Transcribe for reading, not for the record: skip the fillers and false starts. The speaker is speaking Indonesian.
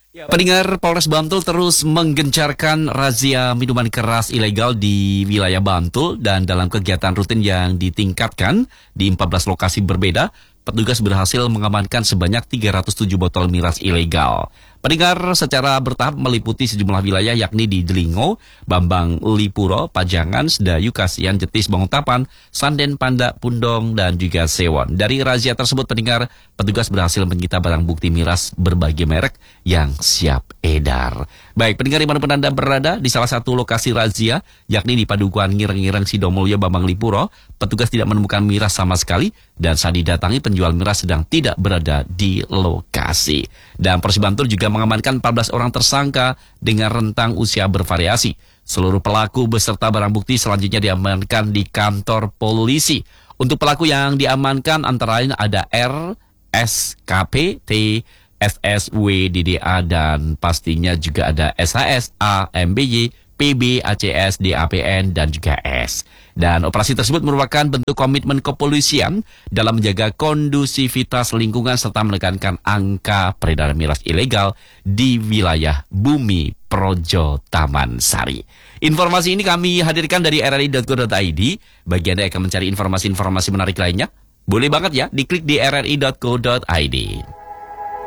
Pendengar, Polres Bantul terus menggencarkan razia minuman keras ilegal di wilayah Bantul dan dalam kegiatan rutin yang ditingkatkan di 14 lokasi berbeda, petugas berhasil mengamankan sebanyak 307 botol miras ilegal. Pendengar, secara bertahap meliputi sejumlah wilayah yakni di Delingo, Bambang Lipuro, Pajangan, Sedayu, Kasian, Jetis, Banguntapan, Sanden, Panda, Pundong, dan juga Sewon. Dari razia tersebut, pendengar, petugas berhasil menyita barang bukti miras berbagai merek yang siap edar. Baik, pendengar dimanapun Anda berada, di salah satu lokasi razia, yakni di Padukuhan Ngireng-Ngireng Sidomulyo, Bambang Lipuro, petugas tidak menemukan miras sama sekali, dan saat didatangi penjual miras sedang tidak berada di lokasi. Dan Polres Bantul juga mengamankan 14 orang tersangka dengan rentang usia bervariasi. Seluruh pelaku beserta barang bukti selanjutnya diamankan di kantor polisi. Untuk pelaku yang diamankan antara lain ada R, SKP, T, SSW, DDA, dan pastinya juga ada SHS, A, MBY, PB, ACS, DAPN, dan juga S. Dan operasi tersebut merupakan bentuk komitmen kepolisian dalam menjaga kondusivitas lingkungan serta menekankan angka peredaran miras ilegal di wilayah Bumi Projo Taman Sari. Informasi ini kami hadirkan dari rri.co.id. Bagi Anda yang akan mencari informasi-informasi menarik lainnya, boleh banget ya diklik di rri.co.id.